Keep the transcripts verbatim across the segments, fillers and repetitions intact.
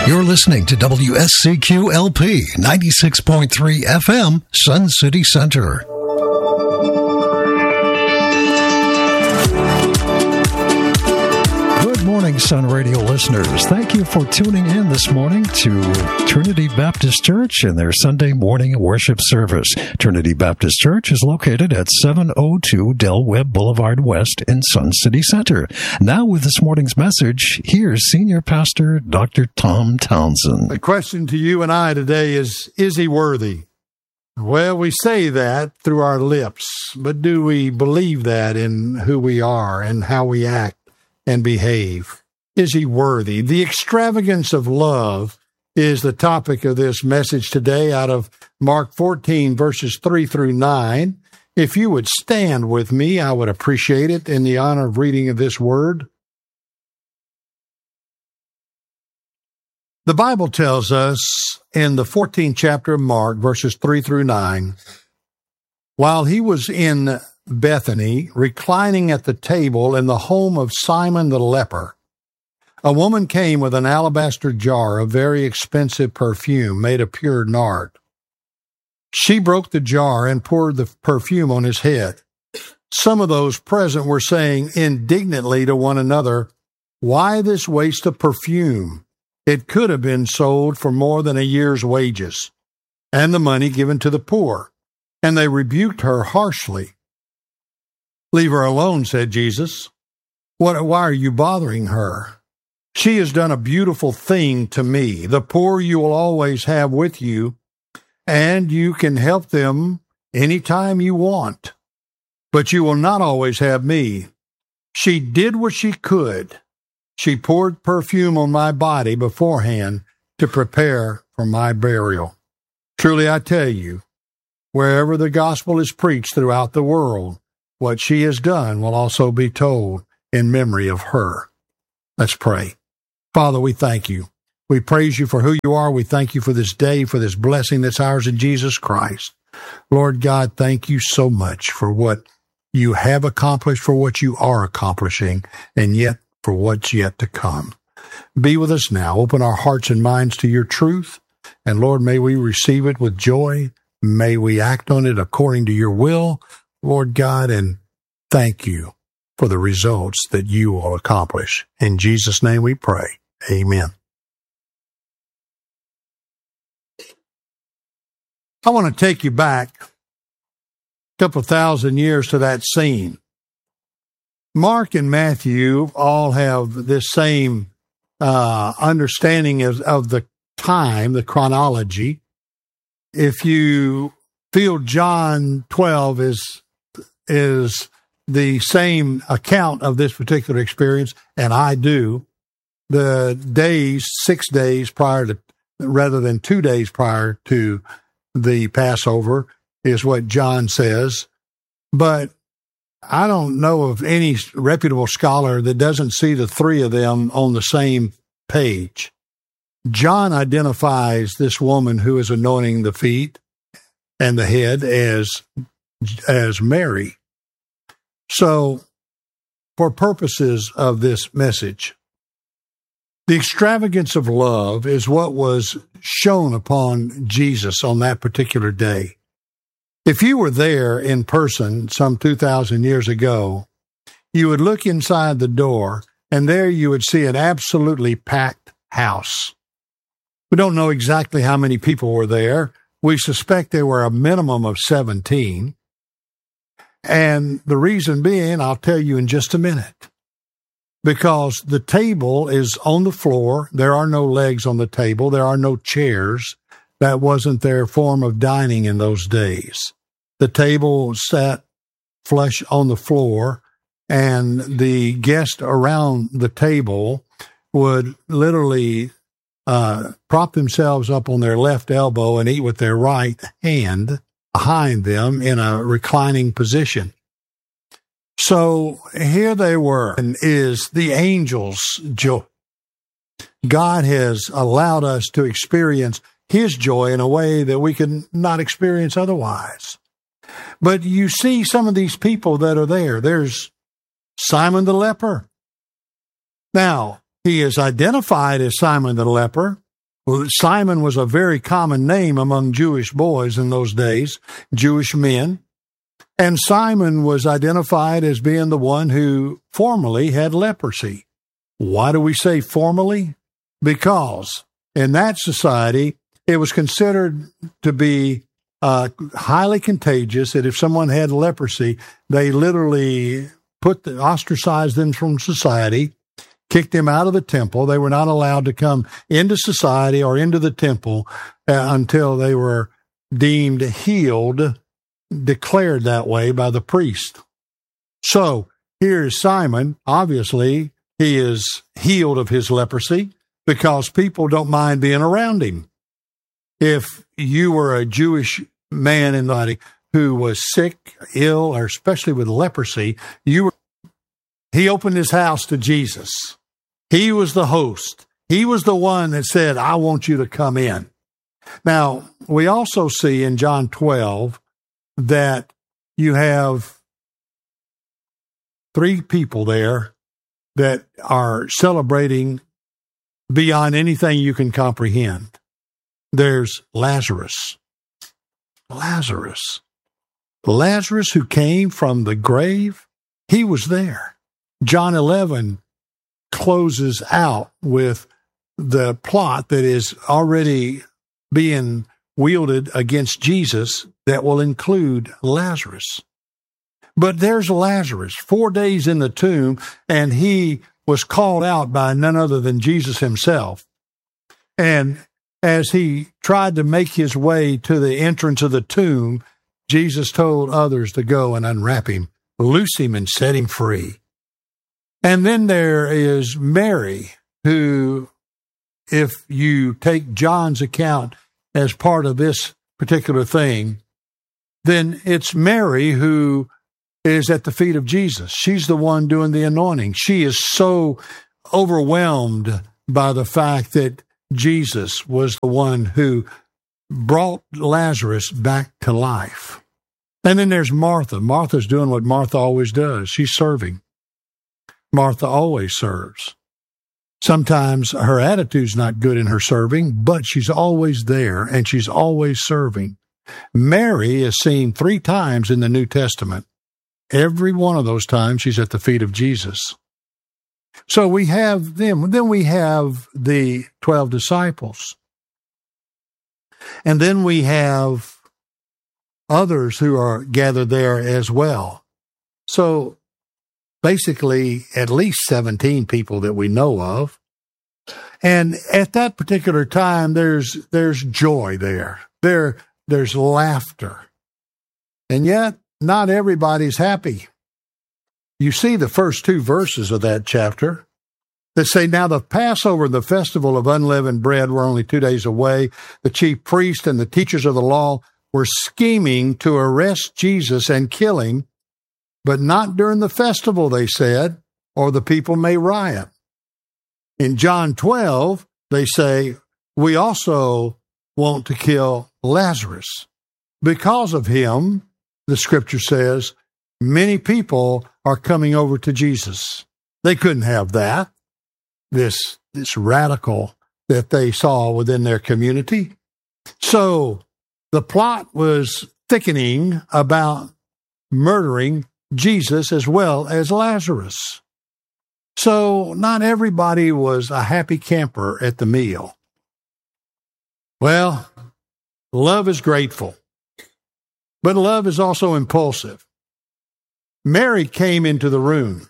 You're listening to W S C Q L P ninety-six point three F M, Sun City Center. Good morning, Sun Radio listeners. Thank you for tuning in this morning to Trinity Baptist Church and their Sunday morning worship service. Trinity Baptist Church is located at seven oh two Del Webb Boulevard West in Sun City Center. Now with this morning's message, here's Senior Pastor Doctor Tom Townsend. The question to you and I today is, is he worthy? Well, we say that through our lips, but do we believe that in who we are and how we act and behave? Is he worthy? The extravagance of love is the topic of this message today out of Mark fourteen, verses three through nine. If you would stand with me, I would appreciate it in the honor of reading of this word. The Bible tells us in the fourteenth chapter of Mark, verses three through nine, while he was in Bethany, reclining at the table in the home of Simon the leper, a woman came with an alabaster jar of very expensive perfume made of pure nard. She broke the jar and poured the perfume on his head. Some of those present were saying indignantly to one another, "Why this waste of perfume? It could have been sold for more than a year's wages, and the money given to the poor." And they rebuked her harshly. "Leave her alone," said Jesus. What, why are you bothering her? She has done a beautiful thing to me. The poor you will always have with you, and you can help them any time you want. But you will not always have me. She did what she could. She poured perfume on my body beforehand to prepare for my burial. Truly I tell you, wherever the gospel is preached throughout the world, what she has done will also be told in memory of her. Let's pray. Father, we thank you. We praise you for who you are. We thank you for this day, for this blessing that's ours in Jesus Christ. Lord God, thank you so much for what you have accomplished, for what you are accomplishing, and yet for what's yet to come. Be with us now. Open our hearts and minds to your truth. And Lord, may we receive it with joy. May we act on it according to your will, Lord God, and thank you for the results that you will accomplish. In Jesus' name we pray. Amen. I want to take you back a couple thousand years to that scene. Mark and Matthew all have this same uh, understanding of, of the time, the chronology. If you feel John twelve is is the same account of this particular experience, and I do, the days, six days prior to, rather than two days prior to the Passover, is what John says. But I don't know of any reputable scholar that doesn't see the three of them on the same page. John identifies this woman who is anointing the feet and the head as, as Mary. So, for purposes of this message, the extravagance of love is what was shown upon Jesus on that particular day. If you were there in person some two thousand years ago, you would look inside the door, and there you would see an absolutely packed house. We don't know exactly how many people were there. We suspect there were a minimum of seventeen. And the reason being, I'll tell you in just a minute. Because the table is on the floor. There are no legs on the table. There are no chairs. That wasn't their form of dining in those days. The table sat flush on the floor, and the guests around the table would literally uh, prop themselves up on their left elbow and eat with their right hand behind them in a reclining position. So here they were, and is the angels' joy. God has allowed us to experience his joy in a way that we can not experience otherwise. But you see some of these people that are there. There's Simon the leper. Now, he is identified as Simon the leper, Well, Simon was a very common name among Jewish boys in those days, Jewish men. And Simon was identified as being the one who formerly had leprosy. Why do we say formerly? Because in that society, it was considered to be uh, highly contagious, that if someone had leprosy, they literally put the, ostracized them from society, kicked them out of the temple. They were not allowed to come into society or into the temple uh, until they were deemed healed, declared that way by the priest. So here's Simon. Obviously, he is healed of his leprosy because people don't mind being around him. If you were a Jewish man in the body who was sick, ill, or especially with leprosy, you were, he opened his house to Jesus. He was the host. He was the one that said, I want you to come in. Now, we also see in John twelve that you have three people there that are celebrating beyond anything you can comprehend. There's Lazarus. Lazarus. Lazarus, who came from the grave, he was there. John eleven closes out with the plot that is already being wielded against Jesus that will include Lazarus. But there's Lazarus, four days in the tomb, and he was called out by none other than Jesus himself. And as he tried to make his way to the entrance of the tomb, Jesus told others to go and unwrap him, loose him, and set him free. And then there is Mary, who, if you take John's account as part of this particular thing, then it's Mary who is at the feet of Jesus. She's the one doing the anointing. She is so overwhelmed by the fact that Jesus was the one who brought Lazarus back to life. And then there's Martha. Martha's doing what Martha always does. She's serving. Martha always serves. Sometimes her attitude's not good in her serving, but she's always there and she's always serving. Mary is seen three times in the New Testament. Every one of those times she's at the feet of Jesus. So we have them. Then we have the twelve disciples. And then we have others who are gathered there as well. So basically, at least seventeen people that we know of. And at that particular time, there's there's joy there. There, there's laughter. And yet, not everybody's happy. You see the first two verses of that chapter that say, now the Passover and the festival of unleavened bread were only two days away. The chief priests and the teachers of the law were scheming to arrest Jesus and kill him, but not during the festival, they said, or the people may riot. In John twelve, they say, we also want to kill Lazarus. Because of him, the scripture says, many people are coming over to Jesus. They couldn't have that, this, this radical that they saw within their community. So the plot was thickening about murdering Jesus as well as Lazarus. So not everybody was a happy camper at the meal. Well, love is grateful, but love is also impulsive. Mary came into the room.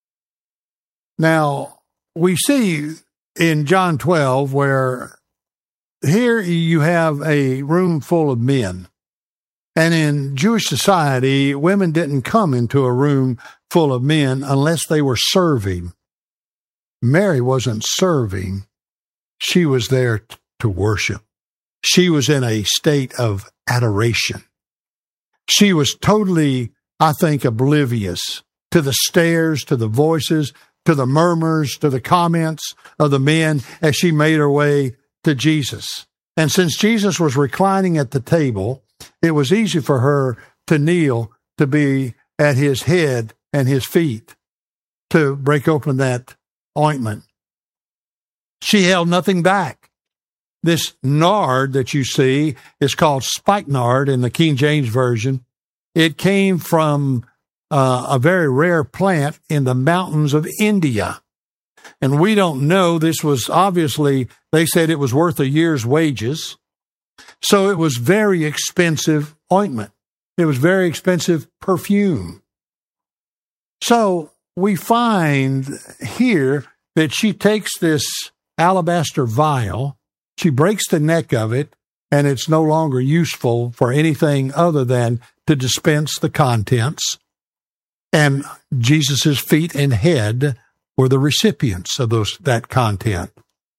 Now, we see in John twelve where here you have a room full of men. And in Jewish society, women didn't come into a room full of men unless they were serving. Mary wasn't serving. She was there t- to worship. She was in a state of adoration. She was totally, I think, oblivious to the stares, to the voices, to the murmurs, to the comments of the men as she made her way to Jesus. And since Jesus was reclining at the table, it was easy for her to kneel, to be at his head and his feet, to break open that ointment. She held nothing back. this nard that you see is called spikenard in the King James Version. It came from uh, a very rare plant in the mountains of India. And we don't know, this was obviously, they said it was worth a year's wages. So it was very expensive ointment. It was very expensive perfume. So we find here that she takes this alabaster vial, she breaks the neck of it, and it's no longer useful for anything other than to dispense the contents. And Jesus' feet and head were the recipients of those that content.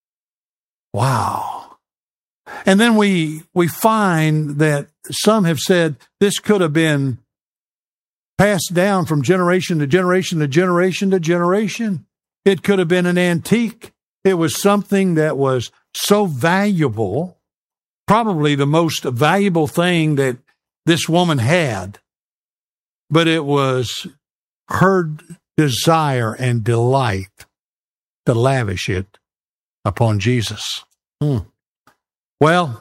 Wow. And then we we find that some have said this could have been passed down from generation to generation to generation to generation. It could have been an antique. It was something that was so valuable, probably the most valuable thing that this woman had. But it was her desire and delight to lavish it upon Jesus. Hmm. Well,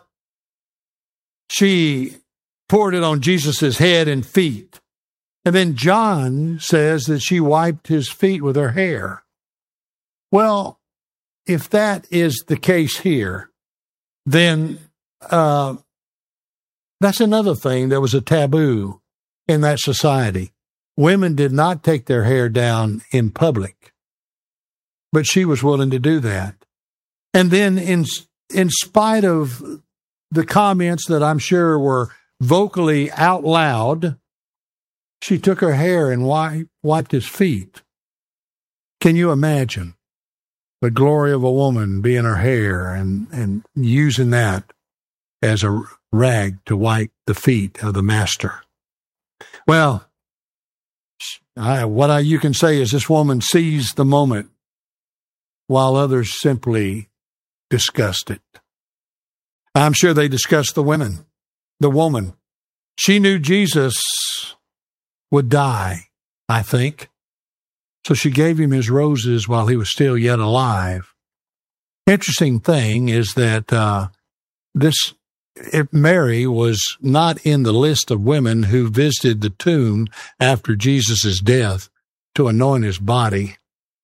she poured it on Jesus' head and feet. And then John says that she wiped his feet with her hair. Well, if that is the case here, then uh, that's another thing that was a taboo in that society. Women did not take their hair down in public, but she was willing to do that. And then in, in spite of the comments that I'm sure were vocally out loud, she took her hair and wipe, wiped his feet. Can you imagine the glory of a woman being her hair and, and using that as a rag to wipe the feet of the master? Well, I, what I, you can say is this woman seized the moment while others simply discussed it. I'm sure they discussed the women, the woman. She knew Jesus would die, I think. So she gave him his roses while he was still yet alive. Interesting thing is that uh, this if Mary was not in the list of women who visited the tomb after Jesus' death to anoint his body.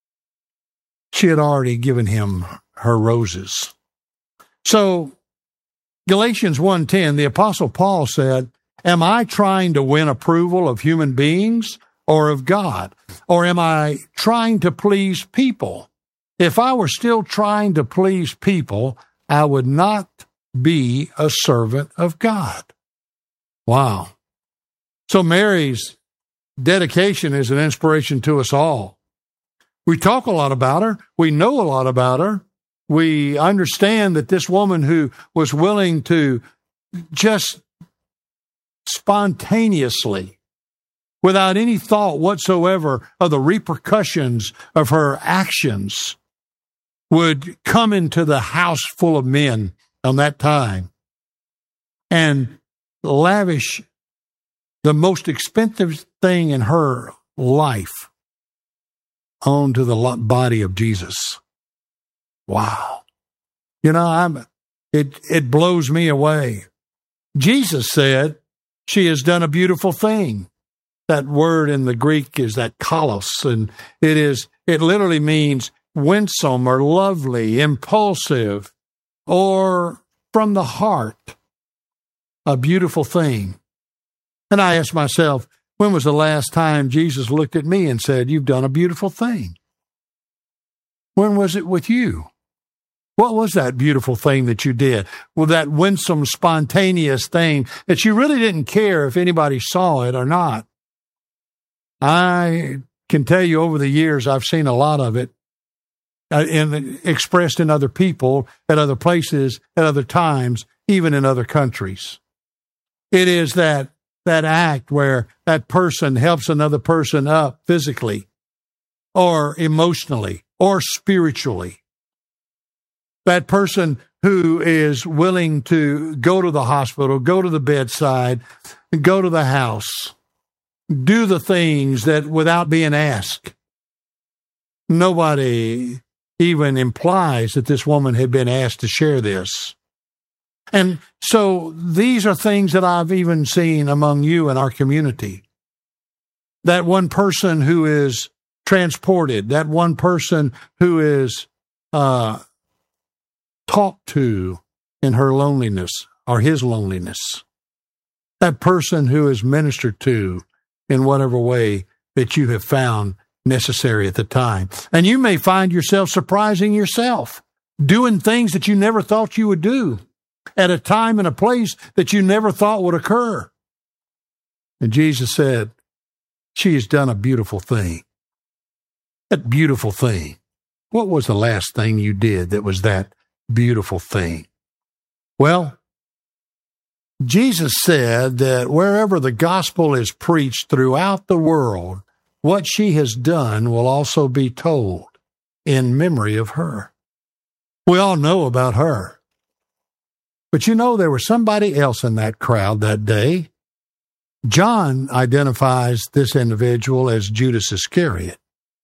She had already given him her roses. So Galatians one ten, the Apostle Paul said, am I trying to win approval of human beings or of God? Or am I trying to please people? If I were still trying to please people, I would not be a servant of God. Wow. So Mary's dedication is an inspiration to us all. We talk a lot about her. We know a lot about her. We understand that this woman who was willing to just spontaneously, without any thought whatsoever of the repercussions of her actions, would come into the house full of men on that time and lavish the most expensive thing in her life onto the body of Jesus. Wow. You know, I'm, it, it blows me away. Jesus said, she has done a beautiful thing. That word in the Greek is that kalos, and it is, it literally means winsome or lovely, impulsive, or from the heart, a beautiful thing. And I asked myself, when was the last time Jesus looked at me and said, you've done a beautiful thing? When was it with you? What was that beautiful thing that you did? Well, that winsome, spontaneous thing that you really didn't care if anybody saw it or not. I can tell you over the years, I've seen a lot of it uh, in, expressed in other people, at other places, at other times, even in other countries. It is that that act where that person helps another person up physically or emotionally or spiritually. That person who is willing to go to the hospital, go to the bedside, go to the house, do the things that without being asked. Nobody even implies that this woman had been asked to share this. And so these are things that I've even seen among you in our community. That one person who is transported, that one person who is uh, talked to in her loneliness or his loneliness, that person who is ministered to in whatever way that you have found necessary at the time. And you may find yourself surprising yourself, doing things that you never thought you would do at a time and a place that you never thought would occur. And Jesus said, she has done a beautiful thing. That beautiful thing. What was the last thing you did that was that beautiful thing? Well, Jesus said that wherever the gospel is preached throughout the world, what she has done will also be told in memory of her. We all know about her. But you know, there was somebody else in that crowd that day. John identifies this individual as Judas Iscariot.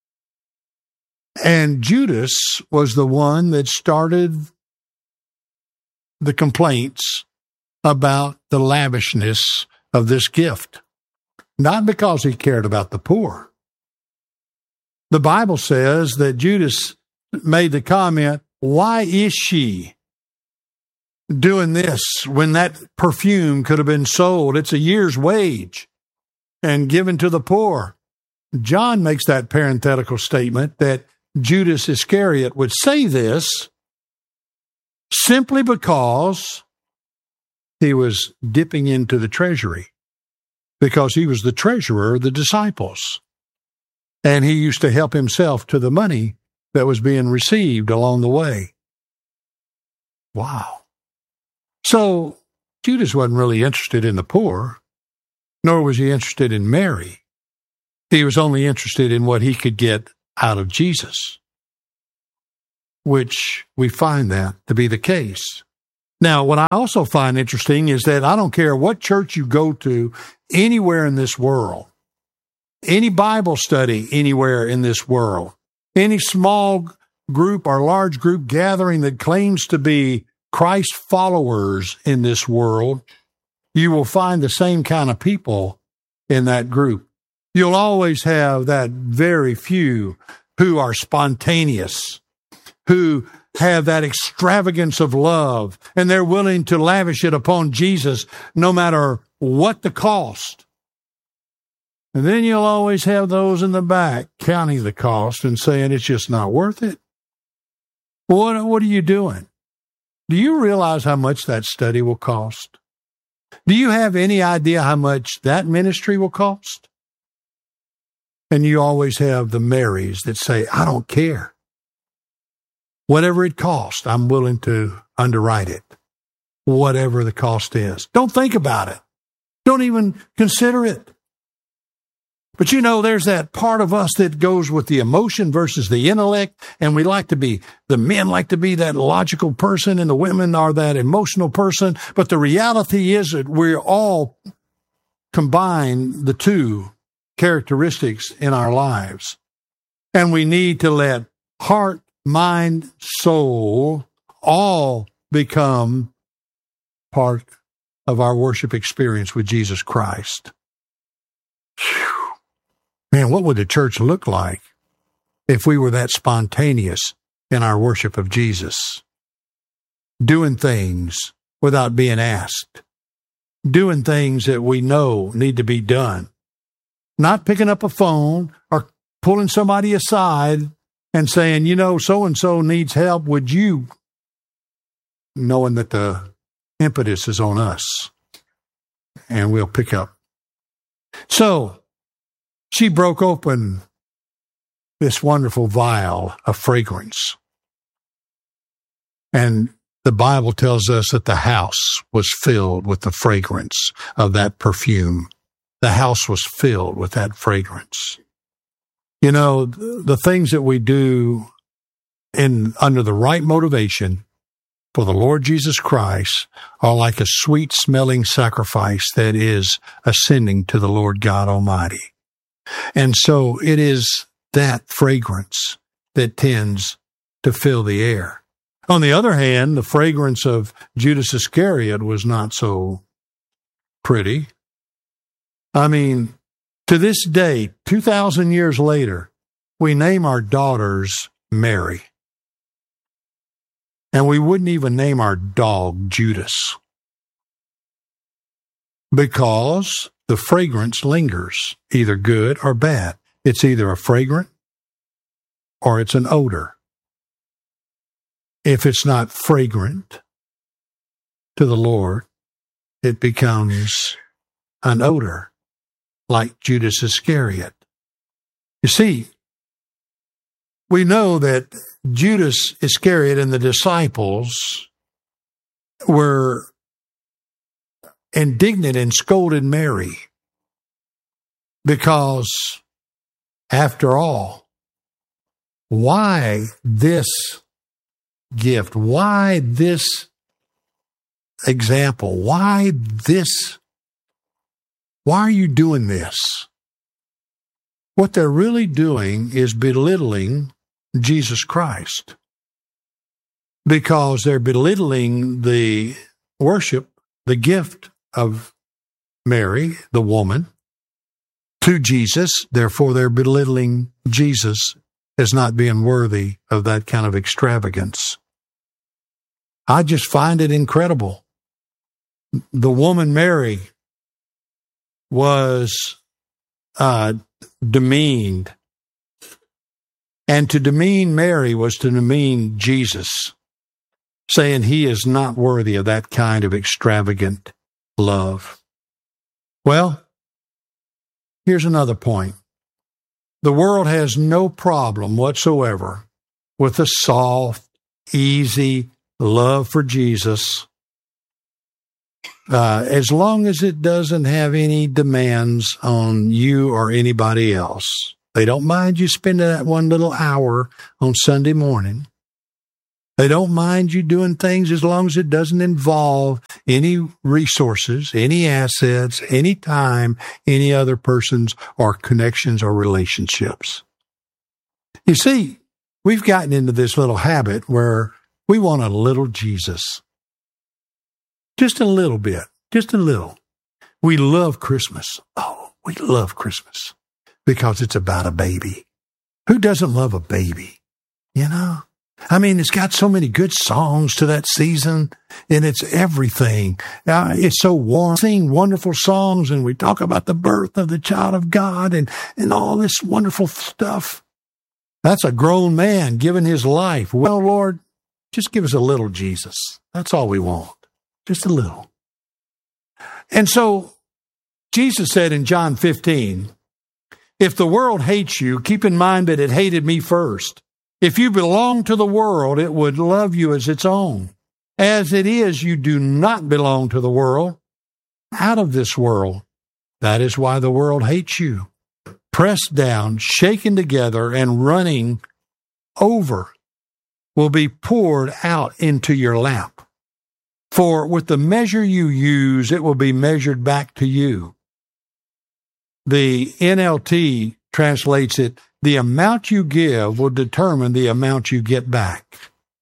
And Judas was the one that started the complaints about the lavishness of this gift. Not because he cared about the poor. The Bible says that Judas made the comment, why is she doing this when that perfume could have been sold? It's a year's wage and given to the poor. John makes that parenthetical statement that Judas Iscariot would say this simply because he was dipping into the treasury, because he was the treasurer of the disciples, and he used to help himself to the money that was being received along the way. Wow. So Judas wasn't really interested in the poor, nor was he interested in Mary. He was only interested in what he could get out of Jesus, which we find that to be the case. Now, what I also find interesting is that I don't care what church you go to anywhere in this world, any Bible study anywhere in this world, any small group or large group gathering that claims to be Christ followers in this world, you will find the same kind of people in that group. You'll always have that very few who are spontaneous, who have that extravagance of love, and they're willing to lavish it upon Jesus no matter what the cost. And then you'll always have those in the back counting the cost and saying it's just not worth it. What, what are you doing? Do you realize how much that study will cost? Do you have any idea how much that ministry will cost? And you always have the Marys that say, I don't care. Whatever it costs, I'm willing to underwrite it. Whatever the cost is. Don't think about it. Don't even consider it. But you know, there's that part of us that goes with the emotion versus the intellect, and we like to be, the men like to be that logical person, and the women are that emotional person. But the reality is that we all combine the two characteristics in our lives. And we need to let heart, mind, soul all become part of our worship experience with Jesus Christ. Whew. Man, what would the church look like if we were that spontaneous in our worship of Jesus? Doing things without being asked. Doing things that we know need to be done. Not picking up a phone or pulling somebody aside and saying, you know, so-and-so needs help. Would you? Knowing that the impetus is on us. And we'll pick up. So, she broke open this wonderful vial of fragrance. And the Bible tells us that the house was filled with the fragrance of that perfume. The house was filled with that fragrance. You know, the things that we do in under the right motivation for the Lord Jesus Christ are like a sweet-smelling sacrifice that is ascending to the Lord God Almighty. And so it is that fragrance that tends to fill the air. On the other hand, the fragrance of Judas Iscariot was not so pretty. I mean, to this day, two thousand years later, we name our daughters Mary. And we wouldn't even name our dog Judas, because the fragrance lingers, either good or bad. It's either a fragrant or it's an odor. If it's not fragrant to the Lord, it becomes an odor, like Judas Iscariot. You see, we know that Judas Iscariot and the disciples were indignant and scolded Mary because, after all, why this gift? Why this example? Why this? Why are you doing this? What they're really doing is belittling Jesus Christ, because they're belittling the worship, the gift of Mary, the woman, to Jesus. Therefore, they're belittling Jesus as not being worthy of that kind of extravagance. I just find it incredible. The woman Mary was uh, demeaned. And to demean Mary was to demean Jesus, saying he is not worthy of that kind of extravagant love. Well, here's another point. The world has no problem whatsoever with a soft, easy love for Jesus, uh, as long as it doesn't have any demands on you or anybody else. They don't mind you spending that one little hour on Sunday morning. They don't mind you doing things as long as it doesn't involve any resources, any assets, any time, any other persons or connections or relationships. You see, we've gotten into this little habit where we want a little Jesus. Just a little bit, just a little. We love Christmas. Oh, we love Christmas because it's about a baby. Who doesn't love a baby? You know? I mean, it's got so many good songs to that season, and it's everything. Uh, it's so warm. Sing wonderful songs, and we talk about the birth of the child of God and, and all this wonderful stuff. That's a grown man giving his life. Well, Lord, just give us a little Jesus. That's all we want. Just a little. And so Jesus said in John fifteen, if the world hates you, keep in mind that it hated me first. If you belong to the world, it would love you as its own. As it is, you do not belong to the world, out of this world. That is why the world hates you. Pressed down, shaken together, and running over will be poured out into your lap. For with the measure you use, it will be measured back to you. The N L T translates it, the amount you give will determine the amount you get back.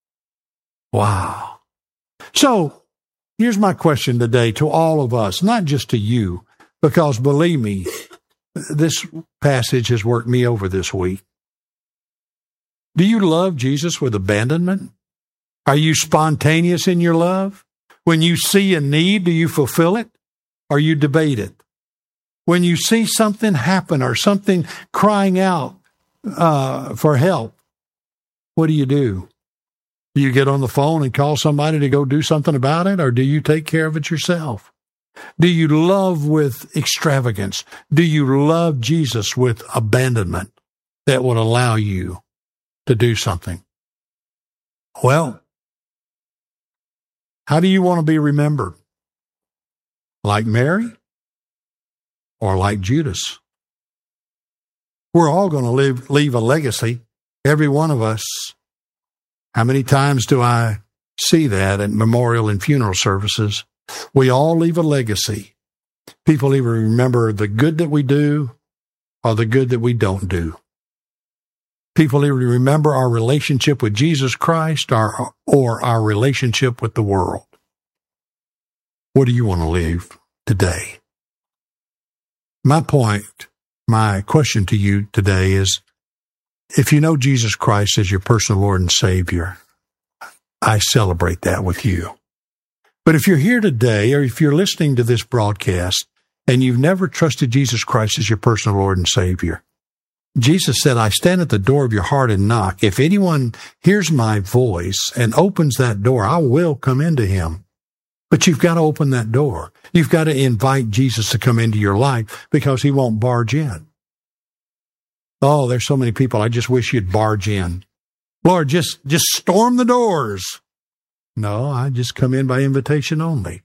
Wow. So, here's my question today to all of us, not just to you, because believe me, this passage has worked me over this week. Do you love Jesus with abandonment? Are you spontaneous in your love? When you see a need, do you fulfill it or you debate it? When you see something happen or something crying out uh, for help, what do you do? Do you get on the phone and call somebody to go do something about it, or do you take care of it yourself? Do you love with extravagance? Do you love Jesus with abandonment that would allow you to do something? Well, how do you want to be remembered? Like Mary? Or like Judas? We're all going to live, leave a legacy, every one of us. How many times do I see that at memorial and funeral services? We all leave a legacy. People either remember the good that we do or the good that we don't do. People either remember our relationship with Jesus Christ or, or our relationship with the world. What do you want to live today? My point, my question to you today is, if you know Jesus Christ as your personal Lord and Savior, I celebrate that with you. But if you're here today, or if you're listening to this broadcast, and you've never trusted Jesus Christ as your personal Lord and Savior, Jesus said, I stand at the door of your heart and knock. If anyone hears my voice and opens that door, I will come into him. But you've got to open that door. You've got to invite Jesus to come into your life, because he won't barge in. Oh, there's so many people. I just wish you'd barge in. Lord, just, just storm the doors. No, I just come in by invitation only.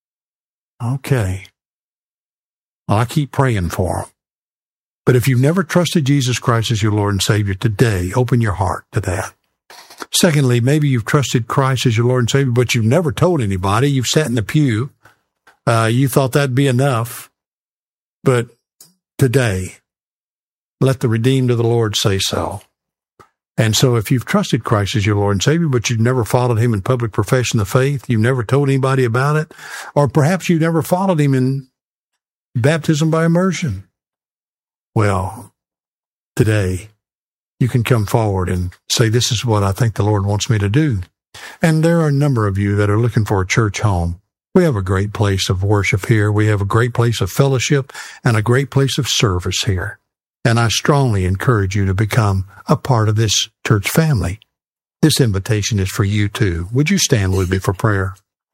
Okay. Well, I keep praying for them. But if you've never trusted Jesus Christ as your Lord and Savior, today, open your heart to that. Secondly, maybe you've trusted Christ as your Lord and Savior, but you've never told anybody. You've sat in the pew. Uh, you thought that'd be enough. But today, let the redeemed of the Lord say so. And so if you've trusted Christ as your Lord and Savior, but you've never followed him in public profession of faith, you've never told anybody about it, or perhaps you've never followed him in baptism by immersion, well, today you can come forward and say, this is what I think the Lord wants me to do. And there are a number of you that are looking for a church home. We have a great place of worship here. We have a great place of fellowship and a great place of service here. And I strongly encourage you to become a part of this church family. This invitation is for you too. Would you stand with me for prayer?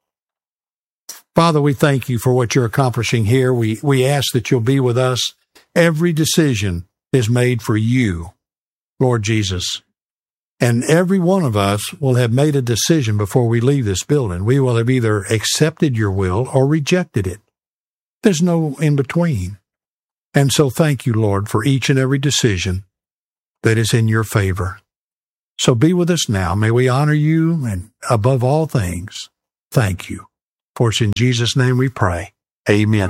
Father, we thank you for what you're accomplishing here. We, we ask that you'll be with us. Every decision is made for you, Lord Jesus. And every one of us will have made a decision before we leave this building. We will have either accepted your will or rejected it. There's no in between. And so thank you, Lord, for each and every decision that is in your favor. So be with us now. May we honor you, and above all things, thank you. For it's in Jesus' name we pray. Amen.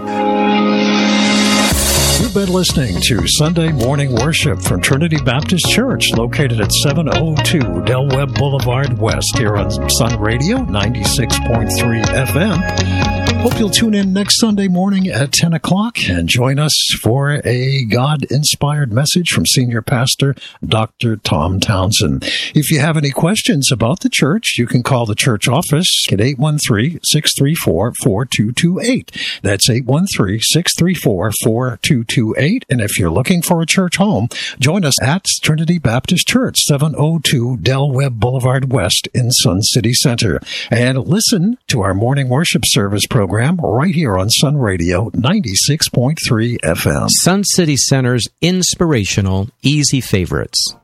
You've been listening to Sunday Morning Worship from Trinity Baptist Church, located at seven oh two Del Webb Boulevard West, here on Sun Radio ninety-six point three F M. Hope you'll tune in next Sunday morning at ten o'clock and join us for a God-inspired message from Senior Pastor Doctor Tom Townsend. If you have any questions about the church, you can call the church office at eight one three, six three four, four two two eight. That's eight one three, six three four, four two two eight. And if you're looking for a church home, join us at Trinity Baptist Church, seven oh two Del Webb Boulevard West in Sun City Center. And listen to our morning worship service program right here on Sun Radio ninety-six point three F M. Sun City Center's inspirational, easy favorites.